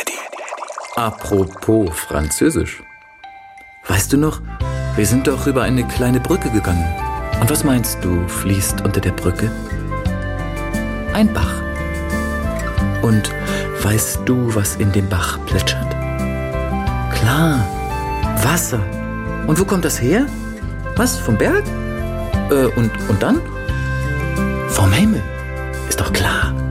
Daddy. Apropos Französisch. Weißt du noch, wir sind doch über eine kleine Brücke gegangen. Und was meinst du, fließt unter der Brücke? Ein Bach. Und weißt du, was in dem Bach plätschert? Klar, Wasser. Und wo kommt das her? Was, vom Berg? Und dann? Vom Himmel. Ist doch klar.